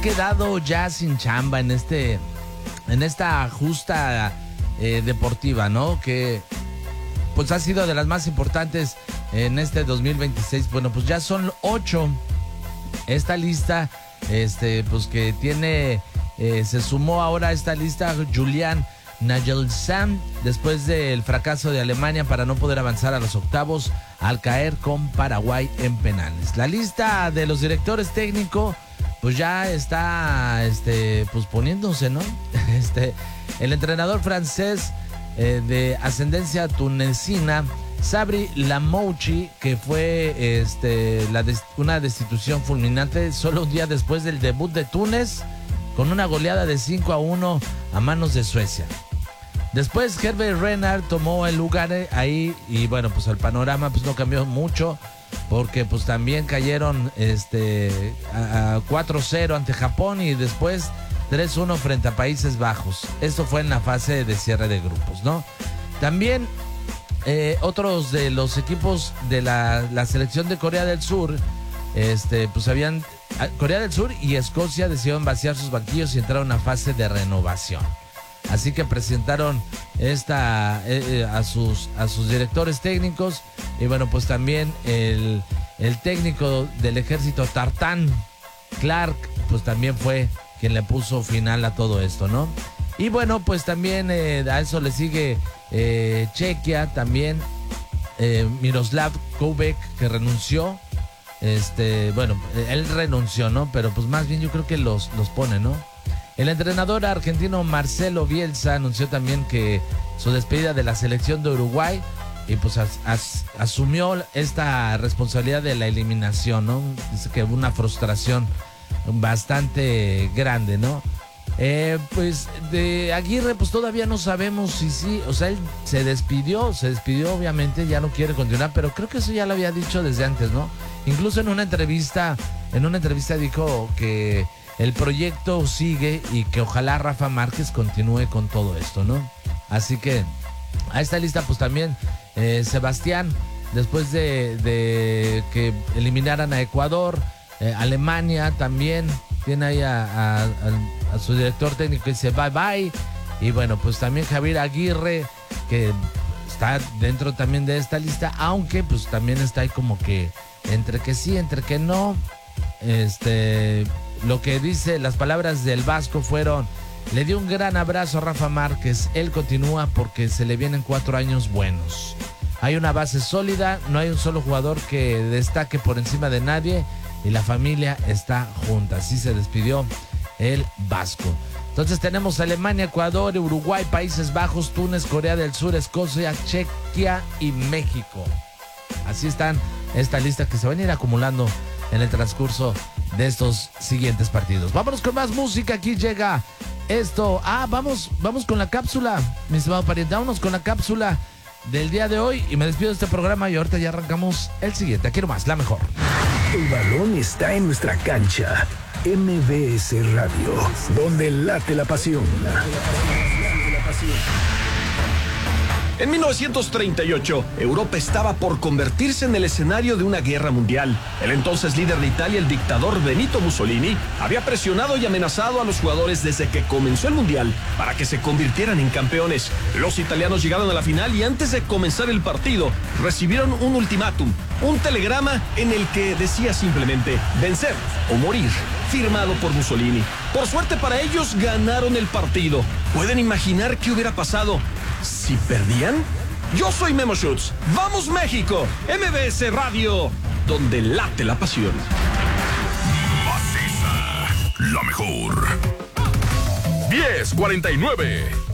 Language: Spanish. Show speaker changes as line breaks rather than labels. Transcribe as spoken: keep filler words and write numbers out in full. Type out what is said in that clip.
quedado ya sin chamba en este en esta justa eh, deportiva, ¿no? Que pues ha sido de las más importantes en este dos mil veintiséis. Bueno, pues ya son ocho. Esta lista, este, pues que tiene, eh, se sumó ahora a esta lista Julián Nagelsmann después del fracaso de Alemania para no poder avanzar a los octavos al caer con Paraguay en penales. La lista de los directores técnicos pues ya está este pues poniéndose, ¿no? Este el entrenador francés eh, de ascendencia tunecina, Sabri Lamouchi, que fue este la des, una destitución fulminante solo un día después del debut de Túnez con una goleada de cinco a uno a manos de Suecia. Después Herbert Renard tomó el lugar ahí y bueno, pues el panorama pues no cambió mucho porque pues también cayeron este a, a cuatro cero ante Japón y después tres uno frente a Países Bajos. Esto fue en la fase de cierre de grupos, ¿no? También eh, otros de los equipos de la, la selección de Corea del Sur, este pues habían Corea del Sur y Escocia decidieron vaciar sus banquillos y entraron a fase de renovación. Así que presentaron esta eh, a sus a sus directores técnicos y bueno, pues también el, el técnico del ejército Tartán, Clark, pues también fue quien le puso final a todo esto, ¿no? Y bueno, pues también eh, a eso le sigue eh, Chequia, también eh, Miroslav Koubek, que renunció. Este, bueno, él renunció, ¿no? Pero pues más bien yo creo que los, los pone, ¿no? El entrenador argentino Marcelo Bielsa anunció también que su despedida de la selección de Uruguay y pues as, as, asumió esta responsabilidad de la eliminación, ¿no? Dice que hubo una frustración bastante grande, ¿no? Eh, pues de Aguirre pues todavía no sabemos si sí, o sea, él se despidió, se despidió obviamente, ya no quiere continuar, pero creo que eso ya lo había dicho desde antes, ¿no? Incluso en una entrevista, en una entrevista dijo que el proyecto sigue y que ojalá Rafa Márquez continúe con todo esto, ¿no? Así que a esta lista pues también eh, Sebastián, después de, de que eliminaran a Ecuador, eh, Alemania también tiene ahí a, a, a, a su director técnico que dice bye bye. Y bueno, pues también Javier Aguirre, que está dentro también de esta lista, aunque pues también está ahí como que entre que sí, entre que no. Este, lo que dice, las palabras del Vasco fueron: le dio un gran abrazo a Rafa Márquez, él continúa porque se le vienen cuatro años buenos. Hay una base sólida, no hay un solo jugador que destaque por encima de nadie y la familia está junta. Así se despidió el Vasco. Entonces tenemos Alemania, Ecuador, Uruguay, Países Bajos, Túnez, Corea del Sur, Escocia, Chequia y México. Así están esta lista que se van a ir acumulando en el transcurso de estos siguientes partidos. Vámonos con más música. Aquí llega esto. Ah, vamos, vamos con la cápsula, mi estimado pariente. Vámonos con la cápsula del día de hoy y me despido de este programa y ahorita ya arrancamos el siguiente. Aquí nomás, la mejor.
El balón está en nuestra cancha. M B S Radio, donde late la pasión.
En mil novecientos treinta y ocho, Europa estaba por convertirse en el escenario de una guerra mundial. El entonces líder de Italia, el dictador Benito Mussolini, había presionado y amenazado a los jugadores desde que comenzó el mundial para que se convirtieran en campeones. Los italianos llegaron a la final y antes de comenzar el partido, recibieron un ultimátum, un telegrama en el que decía simplemente vencer o morir, firmado por Mussolini. Por suerte para ellos, ganaron el partido. ¿Pueden imaginar qué hubiera pasado si perdían? Yo soy Memo Schutz. ¡Vamos México! M B S Radio, donde late la pasión.
Maciza, la mejor. diez cuarenta y nueve.